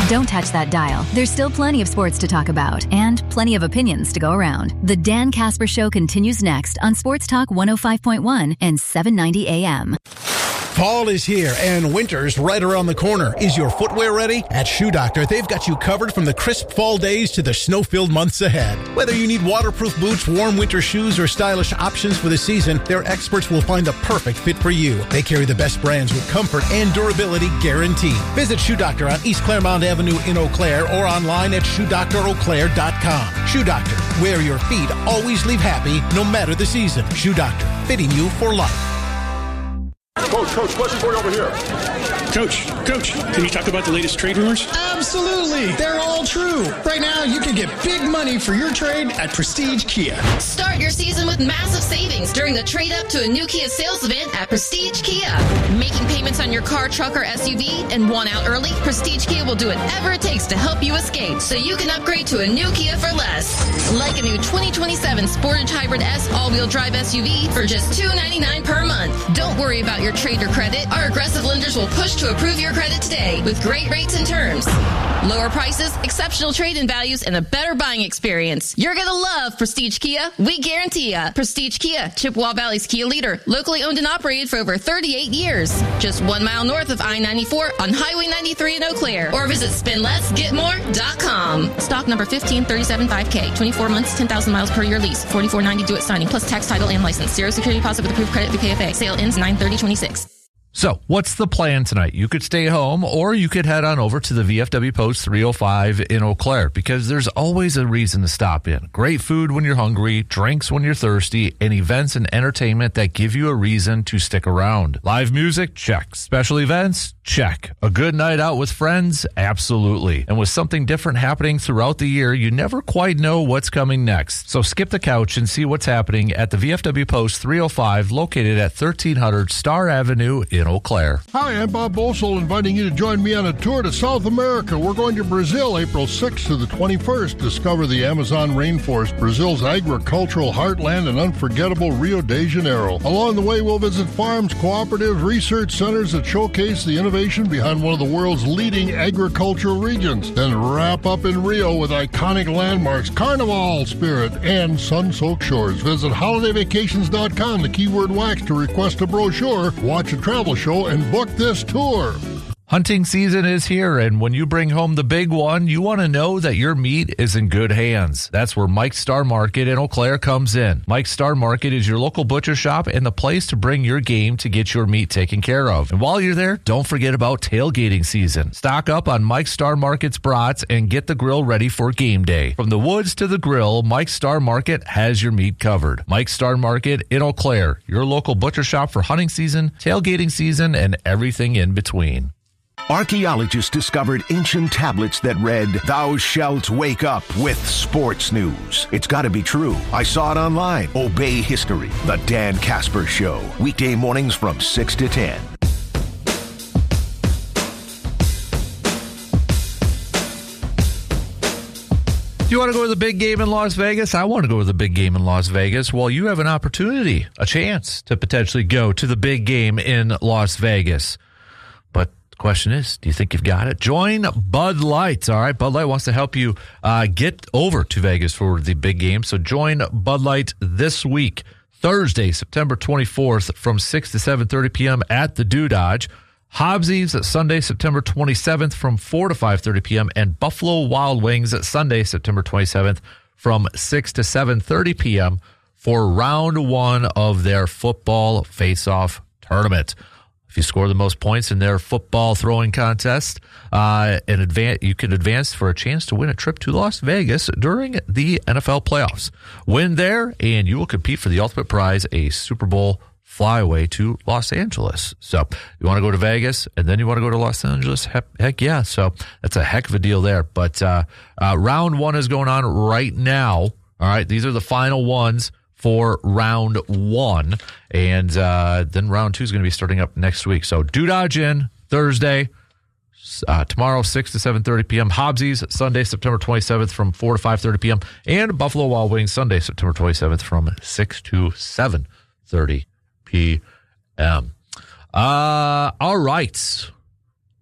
Don't touch that dial. There's still plenty of sports to talk about and plenty of opinions to go around. The Dan Casper Show continues next on Sports Talk 105.1 and 790 AM. Fall is here and winter's right around the corner. Is your footwear ready? At Shoe Doctor, they've got you covered from the crisp fall days to the snow-filled months ahead. Whether you need waterproof boots, warm winter shoes, or stylish options for the season, their experts will find the perfect fit for you. They carry the best brands with comfort and durability guaranteed. Visit Shoe Doctor on East Claremont Avenue in Eau Claire or online at ShoeDoctorEauClaire.com. Shoe Doctor, where your feet always leave happy no matter the season. Shoe Doctor, fitting you for life. Coach, question for you over here. Coach, can you talk about the latest trade rumors? Absolutely. They're all true. Right now, you can get big money for your trade at Prestige Kia. Start your season with massive savings during the trade up to a new Kia sales event at Prestige Kia. Making payments on your car, truck, or SUV and want out early? Prestige Kia will do whatever it takes to help you escape so you can upgrade to a new Kia for less. Like a new 2027 Sportage Hybrid S all-wheel drive SUV for just $299 per month. Don't worry about your trade or credit. Our aggressive lenders will push to approve your credit today with great rates and terms. Lower prices, exceptional trade-in values, and a better buying experience. You're going to love Prestige Kia. We guarantee ya. Prestige Kia, Chippewa Valley's Kia leader. Locally owned and operated for over 38 years. Just 1 mile north of I-94 on Highway 93 in Eau Claire. Or visit spendlessgetmore.com. Stock number 15375K. 24 months, 10,000 miles per year lease. $44.90 due at signing, plus tax, title, and license. Zero security deposit with approved credit through KFA. Sale ends 9/30/26. So, what's the plan tonight? You could stay home, or you could head on over to the VFW Post 305 in Eau Claire, because there's always a reason to stop in. Great food when you're hungry, drinks when you're thirsty, and events and entertainment that give you a reason to stick around. Live music? Check. Special events? Check. A good night out with friends? Absolutely. And with something different happening throughout the year, you never quite know what's coming next. So skip the couch and see what's happening at the VFW Post 305, located at 1300 Star Avenue in Eau Claire. Hi, I'm Bob Bosel, inviting you to join me on a tour to South America. We're going to Brazil April 6th to the 21st. Discover the Amazon rainforest, Brazil's agricultural heartland, and unforgettable Rio de Janeiro. Along the way, we'll visit farms, cooperatives, research centers that showcase the innovation behind one of the world's leading agricultural regions. Then wrap up in Rio with iconic landmarks, Carnival spirit, and sun-soaked shores. Visit holidayvacations.com, the keyword wax, to request a brochure, watch a travel show, and book this tour. Hunting season is here, and when you bring home the big one, you want to know that your meat is in good hands. That's where Mike's Star Market in Eau Claire comes in. Mike's Star Market is your local butcher shop and the place to bring your game to get your meat taken care of. And while you're there, don't forget about tailgating season. Stock up on Mike's Star Market's brats and get the grill ready for game day. From the woods to the grill, Mike's Star Market has your meat covered. Mike's Star Market in Eau Claire, your local butcher shop for hunting season, tailgating season, and everything in between. Archaeologists discovered ancient tablets that read, "Thou shalt wake up with sports news." It's got to be true. I saw it online. Obey history. The Dan Casper Show. Weekday mornings from 6 to 10. Do you want to go to the big game in Las Vegas? I want to go to the big game in Las Vegas. Well, you have an opportunity, a chance to potentially go to the big game in Las Vegas. But the question is, do you think you've got it? Join Bud Light. All right, Bud Light wants to help you get over to Vegas for the big game. So join Bud Light this week, Thursday, September 24th from 6 to 7:30 p.m. at the Dodge. Hobbsy's Sunday, September 27th from 4 to 5:30 p.m. and Buffalo Wild Wings Sunday, September 27th from 6 to 7:30 p.m. for round one of their football face-off tournament. If you score the most points in their football throwing contest, you can advance for a chance to win a trip to Las Vegas during the NFL playoffs. Win there, and you will compete for the ultimate prize, a Super Bowl flyaway to Los Angeles. So you want to go to Vegas and then you want to go to Los Angeles? Heck yeah. So that's a heck of a deal there. But round one is going on right now. All right. These are the final ones for round one. And then round two is going to be starting up next week. So Dodge in Thursday. Tomorrow, 6 to 7:30 p.m. Hobbsy's Sunday, September 27th from 4 to 5:30 p.m. And Buffalo Wild Wings Sunday, September 27th from 6 to 7:30 p.m. All right.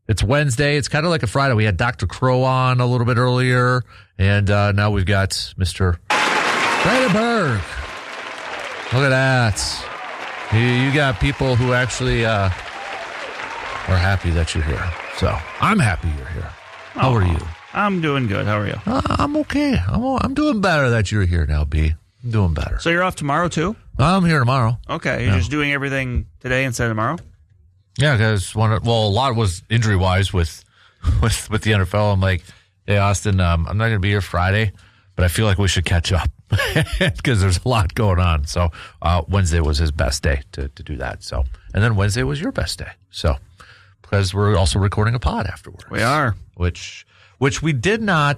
It's Wednesday. It's kind of like a Friday. We had Dr. Crow on a little bit earlier, and now we've got Mr. Brandenburg. Look at that. You got people who actually are happy that you're here. So I'm happy you're here. How are you? I'm doing good. How are you? I'm okay. I'm doing better that you're here now, B. I'm doing better. So you're off tomorrow, too? I'm here tomorrow. Okay. You're just doing everything today instead of tomorrow? Yeah, because a lot was injury-wise with the NFL. I'm like, hey, Austin, I'm not going to be here Friday, but I feel like we should catch up because there's a lot going on. So Wednesday was his best day to do that. So, and then Wednesday was your best day. So, because we're also recording a pod afterwards. We are. Which we did not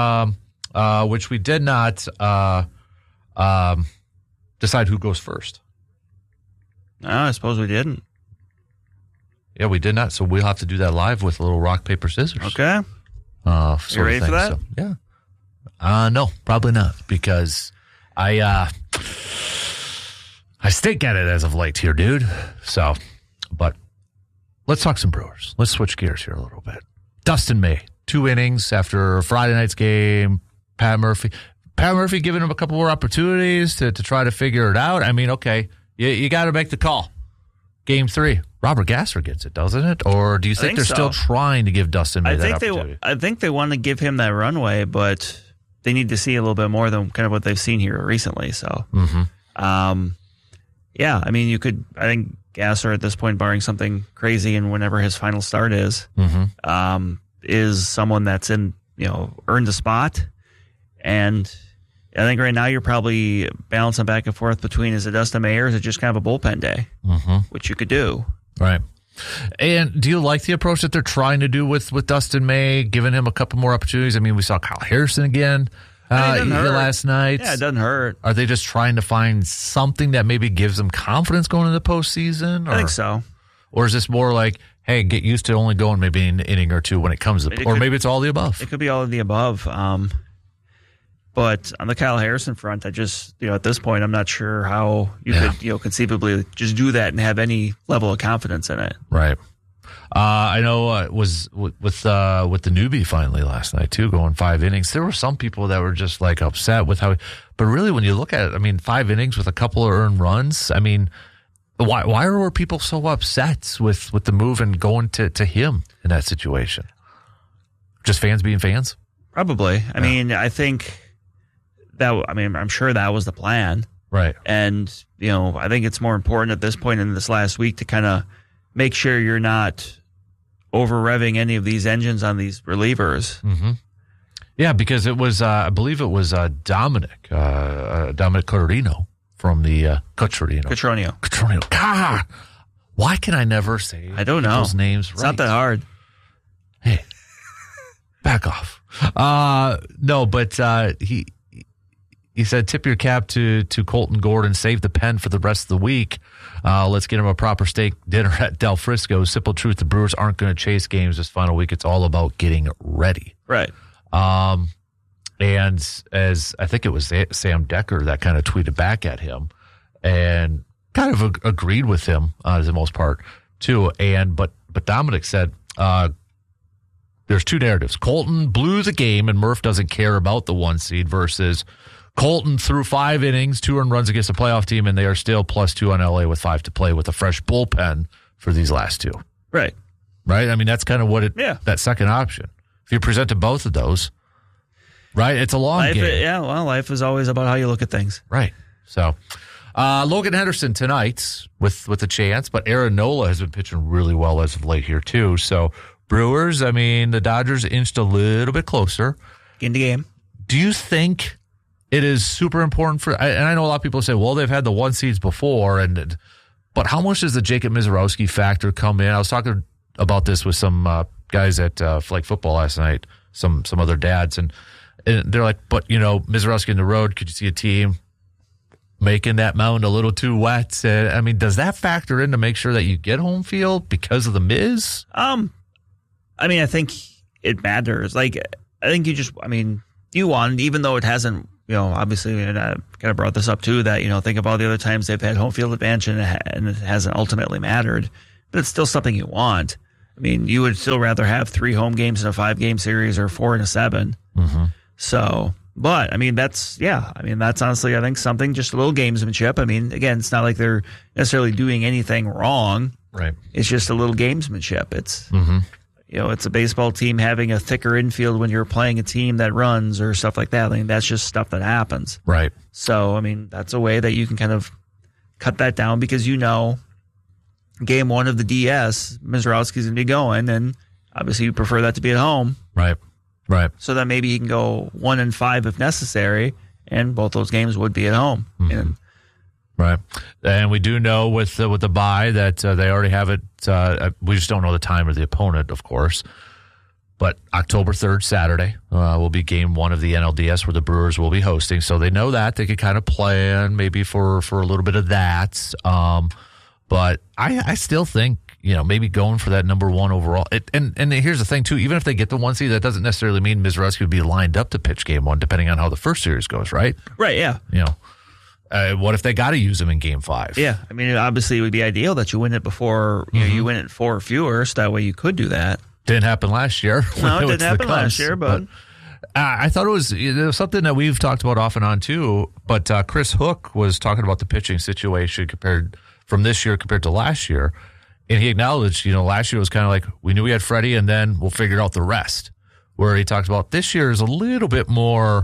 decide who goes first. No, I suppose we didn't. Yeah, we did not. So we'll have to do that live with a little rock, paper, scissors. Okay. You ready for that? So, yeah. No, probably not, because I stink at it as of late here, dude. So, but let's talk some Brewers. Let's switch gears here a little bit. Dustin May, 2 innings after Friday night's game. Pat Murphy giving him a couple more opportunities to try to figure it out. I mean, okay, you got to make the call. Game 3. Robert Gasser gets it, doesn't it? Or do you think they're still trying to give Dustin May that opportunity? I think they want to give him that runway, but they need to see a little bit more than kind of what they've seen here recently. So, yeah, I mean, I think Gasser at this point, barring something crazy and whenever his final start is someone that's earned a spot. And I think right now you're probably balancing back and forth between, is it Dustin May or is it just kind of a bullpen day, which you could do. Right. And do you like the approach that they're trying to do with Dustin May, giving him a couple more opportunities? I mean, we saw Kyle Harrison again last night. Yeah, it doesn't hurt. Are they just trying to find something that maybe gives them confidence going into the postseason? I think so. Or is this more like, hey, get used to only going maybe an inning or two when it comes to, or maybe it's all the above? It could be all of the above. But on the Kyle Harrison front, I just, at this point, I'm not sure how you could, conceivably just do that and have any level of confidence in it. Right. I know it was with the newbie finally last night too, going 5 innings. There were some people that were just like upset with how, but really when you look at it, I mean, 5 innings with a couple of earned runs. I mean, why were people so upset with the move and going to him in that situation? Just fans being fans? Probably. I mean, I think. I'm sure that was the plan. Right. And, I think it's more important at this point in this last week to kind of make sure you're not over-revving any of these engines on these relievers. Mm-hmm. Yeah, because it was, I believe it was Dominic Cotroneo from the Cotroneo. God, why can I never say I don't know those names right? It's not that hard. Hey, back off. No, but he said, tip your cap to Colton Gordon, save the pen for the rest of the week. Let's get him a proper steak dinner at Del Frisco. Simple truth, the Brewers aren't going to chase games this final week. It's all about getting ready. Right. And as I think it was Sam Decker that kind of tweeted back at him and kind of agreed with him for the most part too. But Dominic said, there's 2 narratives. Colton blew the game and Murph doesn't care about the 1 seed versus Colton threw 5 innings, 2 earned runs against a playoff team, and they are still +2 on LA with 5 to play with a fresh bullpen for these last 2. Right. Right? I mean, that's kind of what that second option. If you presented both of those, right, it's a long game. Life is always about how you look at things. Right. So, Logan Henderson tonight with a chance, but Aaron Nola has been pitching really well as of late here, too. So, Brewers, I mean, the Dodgers inched a little bit closer. In the game. Do you think it is super important and I know a lot of people say, well, they've had the 1 seeds before, but how much does the Jacob Misiorowski factor come in? I was talking about this with some guys at Flag Football last night, some other dads, and they're like, but, Misiorowski in the road, could you see a team making that mound a little too wet? I mean, does that factor in to make sure that you get home field because of the Miz? I think it matters. Like, I think you want, even though it hasn't, obviously, and I kind of brought this up too, that, think of all the other times they've had home field advantage and it hasn't ultimately mattered, but it's still something you want. mean, you would still rather have 3 home games in a 5-game series or 4 in a 7. Mm-hmm. So, but I mean, that's honestly, I think something, just a little gamesmanship. I mean, again, it's not like they're necessarily doing anything wrong. Right. It's just a little gamesmanship. It's, Mm-hmm. It's a baseball team having a thicker infield when you're playing a team that runs or stuff like that. I mean, that's just stuff that happens. Right. So, I mean, that's a way that you can kind of cut that down because game 1 of the DS, Mizrowski's going to be going, and obviously you prefer that to be at home. Right. Right. So that maybe he can go 1-5 if necessary, and both those games would be at home. Mm-hmm. And, right. And we do know with the bye that they already have it. We just don't know the time of the opponent, of course. But October 3rd, Saturday, will be game 1 of the NLDS where the Brewers will be hosting. So they know that. They could kind of plan maybe for a little bit of that. But I still think, maybe going for that number 1 overall. And here's the thing, too. Even if they get the 1 seed, that doesn't necessarily mean Mizrowski would be lined up to pitch game 1, depending on how the first series goes, right? Right, yeah. What if they got to use him in game 5? Yeah. I mean, obviously it would be ideal that you win it before, you win it 4 or fewer, so that way you could do that. Didn't happen last year. No, it didn't happen last year, but I thought it was something that we've talked about off and on too. But Chris Hook was talking about the pitching situation compared from this year compared to last year, and he acknowledged, last year was kind of like we knew we had Freddie, and then we'll figure out the rest. Where he talked about this year is a little bit more.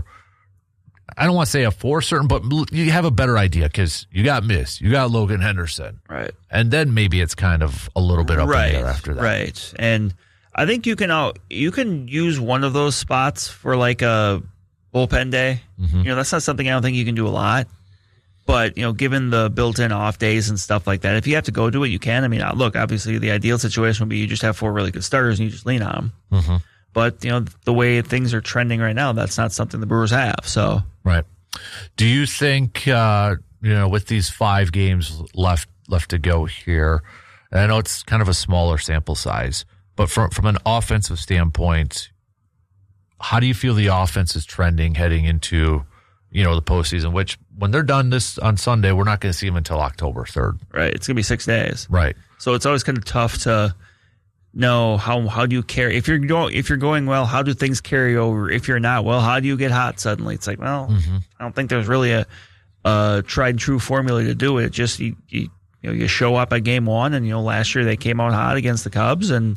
I don't want to say a for certain, but you have a better idea because you got Miz, you got Logan Henderson, right, and then maybe it's kind of a little bit up in the air after that, right, and. I think you can use one of those spots for like a bullpen day. Mm-hmm. That's not something I don't think you can do a lot. But, given the built-in off days and stuff like that, if you have to go do it, you can. I mean, look, obviously the ideal situation would be you just have 4 really good starters and you just lean on them. Mm-hmm. But, the way things are trending right now, that's not something the Brewers have. So, right. Do you think, with these 5 games left to go here, and I know it's kind of a smaller sample size, but from an offensive standpoint, how do you feel the offense is trending heading into, the postseason, which when they're done this on Sunday, we're not going to see them until October 3rd. Right. It's going to be 6 days. Right. So it's always kind of tough to know how do you carry, if you're going well, how do things carry over? If you're not well, how do you get hot suddenly? It's like, well, I don't think there's really a tried and true formula to do it. Just you show up at game 1, and last year they came out hot against the Cubs, and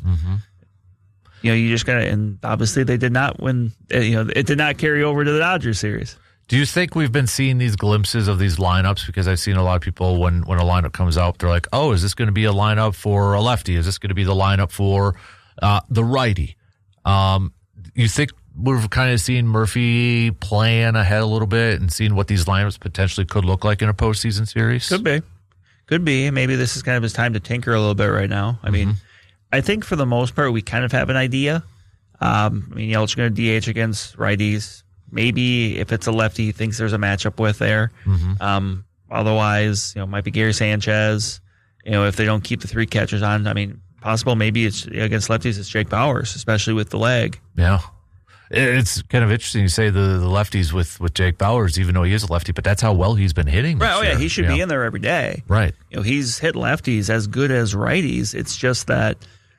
you just gotta. And obviously they did not win. It did not carry over to the Dodgers series. Do you think we've been seeing these glimpses of these lineups? Because I've seen a lot of people when a lineup comes out, they're like, "Oh, is this going to be a lineup for a lefty? Is this going to be the lineup for the righty?" You think we're kind of seeing Murphy plan ahead a little bit and seeing what these lineups potentially could look like in a postseason series? Could be. Maybe this is kind of his time to tinker a little bit right now. I mean, I think for the most part, we kind of have an idea. Yelich going to DH against righties. Maybe if it's a lefty he thinks there's a matchup with there. Otherwise, it might be Gary Sanchez. If they don't keep the 3 catchers on, I mean, possible maybe it's against lefties, it's Jake Bauers, especially with the leg. Yeah. It's kind of interesting you say the lefties with Jake Bauers, even though he is a lefty, but that's how well he's been hitting this right. Oh, yeah, year. he should be in there every day. Right. He's hit lefties as good as righties. It's just that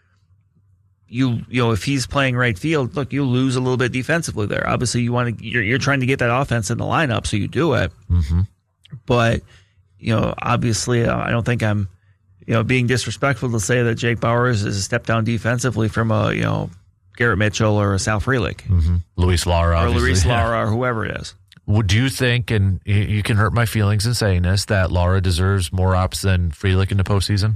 if he's playing right field, look, you lose a little bit defensively there. Obviously, you're trying to get that offense in the lineup, so you do it. But obviously, I don't think I'm being disrespectful to say that Jake Bauers is a step down defensively from a Garrett Mitchell or a Sal Frelick. Luis Lara. Or Luis Lara or whoever it is. Do you think, and you can hurt my feelings in saying this, that Lara deserves more ops than Frelick in the postseason?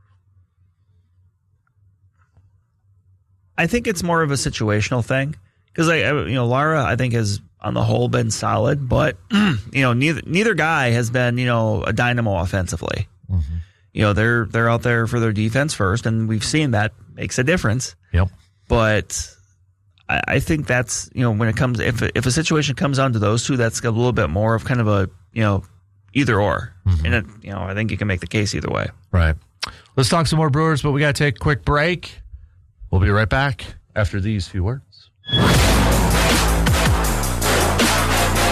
I think it's more of a situational thing. Because, Lara, I think, has, on the whole, been solid. But, neither guy has been, a dynamo offensively. They're out there for their defense first, and we've seen that makes a difference. Yep. But I think that's, when it comes, if a situation comes down to those two, that's a little bit more of kind of a, either or. And, I think you can make the case either way. Right. Let's talk some more Brewers, but we got to take a quick break. We'll be right back after these few words.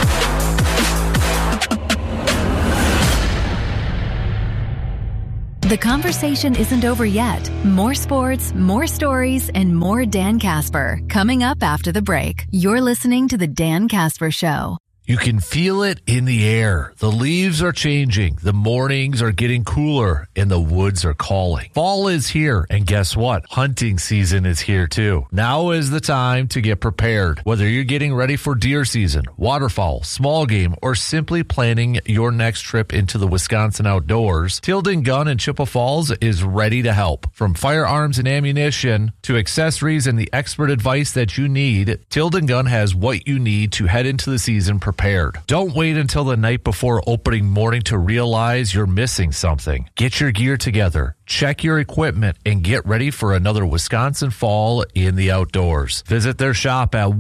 The The conversation isn't over yet. More sports, more stories, and more Dan Casper coming up after the break. You're listening to The Dan Casper Show. You can feel it in the air. The leaves are changing. The mornings are getting cooler and the woods are calling. Fall is here. And guess what? Hunting season is here too. Now is the time to get prepared. Whether you're getting ready for deer season, waterfowl, small game, or simply planning your next trip into the Wisconsin outdoors, Tilden Gun in Chippewa Falls is ready to help. From firearms and ammunition to accessories and the expert advice that you need, Tilden Gun has what you need to head into the season prepared. Don't wait until the night before opening morning to realize you're missing something. Get your gear together, check your equipment, and get ready for another Wisconsin fall in the outdoors. Visit their shop at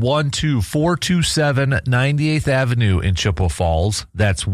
12427 98th Avenue in Chippewa Falls. That's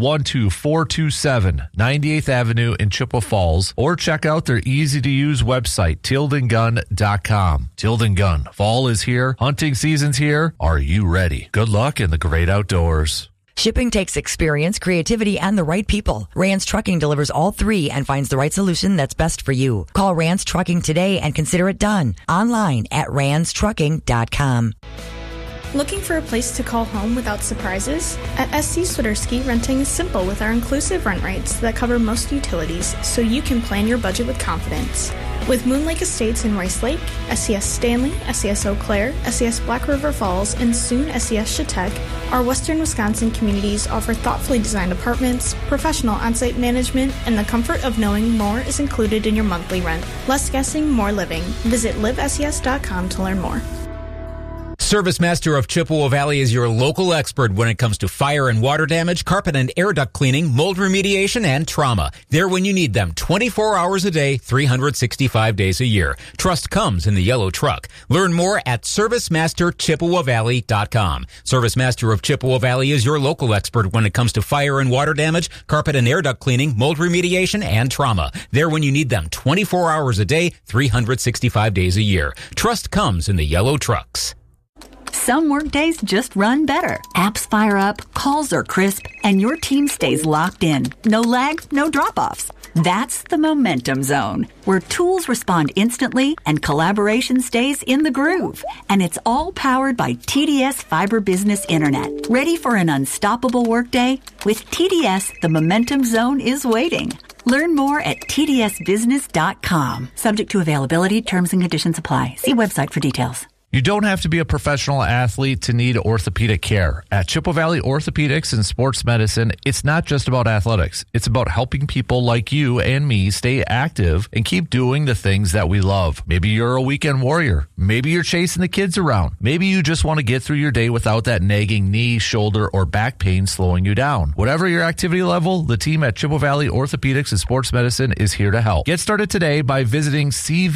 12427 98th Avenue in Chippewa Falls. Or check out their easy-to-use website, tildengun.com. Tilden Gun. Fall is here. Hunting season's here. Are you ready? Good luck in the great outdoors. Shipping takes experience, creativity, and the right people. Rance Trucking delivers all three and finds the right solution that's best for you. Call Rance Trucking today and consider it done. Online at ranceTrucking.com. Looking for a place to call home without surprises? At SC Swiderski, renting is simple with our inclusive rent rates that cover most utilities, so you can plan your budget with confidence. With Moon Lake Estates in Rice Lake, SCS Stanley, SCS Eau Claire, SCS Black River Falls, and soon SCS Chautauqua, our western Wisconsin communities offer thoughtfully designed apartments, professional on-site management, and the comfort of knowing more is included in your monthly rent. Less guessing, more living. Visit livescs.com to learn more. ServiceMaster of Chippewa Valley is your local expert when it comes to fire and water damage, carpet and air duct cleaning, mold remediation, and trauma. They're when you need them 24 hours a day, 365 days a year. Trust comes in the yellow truck. Learn more at ServiceMasterChippewaValley.com. ServiceMaster of Chippewa Valley is your local expert when it comes to fire and water damage, carpet and air duct cleaning, mold remediation, and trauma. They're when you need them 24 hours a day, 365 days a year. Trust comes in the yellow trucks. Some workdays just run better. Apps fire up, calls are crisp, and your team stays locked in. No lag, no drop-offs. That's the Momentum Zone, where tools respond instantly and collaboration stays in the groove. And it's all powered by TDS Fiber Business Internet. Ready for an unstoppable workday? With TDS, the Momentum Zone is waiting. Learn more at tdsbusiness.com. Subject to availability, terms and conditions apply. See website for details. You don't have to be a professional athlete to need orthopedic care. At Chippewa Valley Orthopedics and Sports Medicine, it's not just about athletics. It's about helping people like you and me stay active and keep doing the things that we love. Maybe you're a weekend warrior. Maybe you're chasing the kids around. Maybe you just want to get through your day without that nagging knee, shoulder, or back pain slowing you down. Whatever your activity level, the team at Chippewa Valley Orthopedics and Sports Medicine is here to help. Get started today by visiting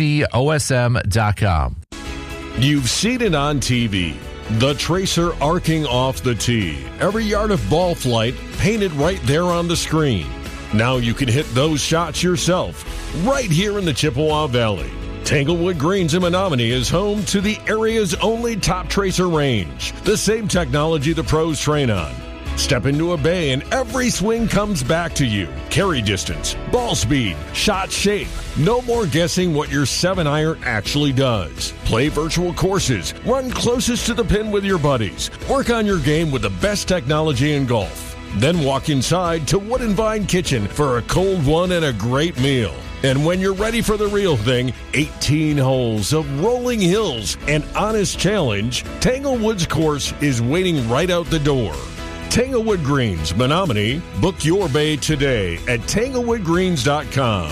cvosm.com. You've seen it on TV. The tracer arcing off the tee. Every yard of ball flight painted right there on the screen. Now you can hit those shots yourself right here in the Chippewa Valley. Tanglewood Greens in Menominee is home to the area's only top tracer range. The same technology the pros train on. Step into a bay and every swing comes back to you. Carry distance, ball speed, shot shape. No more guessing what your 7-iron actually does. Play virtual courses. Run closest to the pin with your buddies. Work on your game with the best technology in golf. Then walk inside to Wood and Vine Kitchen for a cold one and a great meal. And when you're ready for the real thing, 18 holes of rolling hills and honest challenge, Tanglewood's course is waiting right out the door. Tanglewood Greens, Menominee. Book your bay today at tanglewoodgreens.com.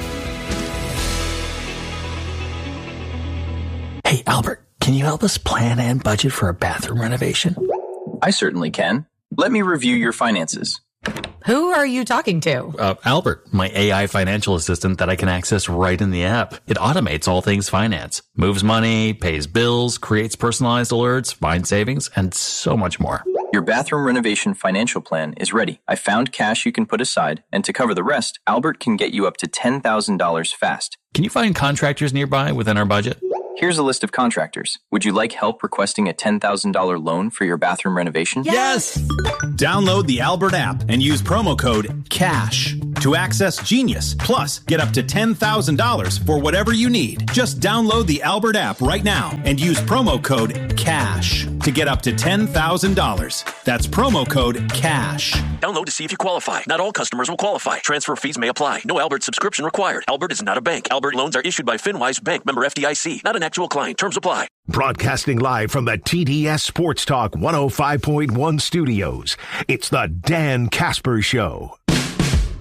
Hey, Albert, can you help us plan and budget for a bathroom renovation? I certainly can. Let me review your finances. Who are you talking to? Albert, my AI financial assistant that I can access right in the app. It automates all things finance, moves money, pays bills, creates personalized alerts, finds savings, and so much more. Your bathroom renovation financial plan is ready. I found cash you can put aside, and to cover the rest, Albert can get you up to $10,000 fast. Can you find contractors nearby within our budget? Here's a list of contractors. Would you like help requesting a $10,000 loan for your bathroom renovation? Yes! Download the Albert app and use promo code CASH to to access Genius. Plus, get up to $10,000 for whatever you need. Just download the Albert app right now and use promo code CASH to get up to $10,000. That's promo code CASH. Download to see if you qualify. Not all customers will qualify. Transfer fees may apply. No Albert subscription required. Albert is not a bank. Albert loans are issued by FinWise Bank, member FDIC. Not an actual client. Terms apply. Broadcasting live from the TDS Sports Talk 105.1 studios, it's the Dan Casper Show.